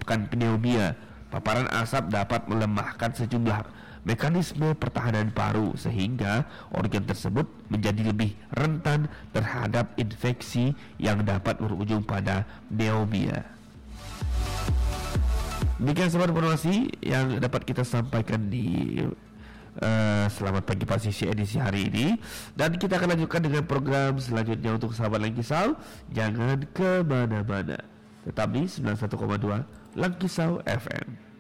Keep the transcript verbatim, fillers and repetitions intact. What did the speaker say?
menyebabkan pneumonia. Paparan asap dapat melemahkan sejumlah mekanisme pertahanan paru sehingga organ tersebut menjadi lebih rentan terhadap infeksi yang dapat berujung pada pneumonia. Demikian semua informasi yang dapat kita sampaikan di uh, Selamat Pagi Pasisi edisi hari ini. Dan kita akan lanjutkan dengan program selanjutnya untuk sahabat Langkisau. Jangan kemana-mana, tetap di sembilan puluh satu koma dua Langkisau F M.